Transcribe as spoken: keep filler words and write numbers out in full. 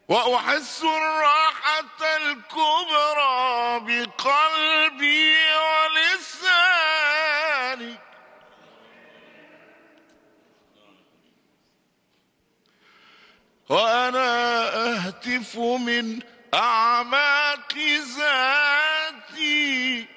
وأحس الراحة الكبرى بقلبي ولساني، وأنا أهتف من أعماق ذاتي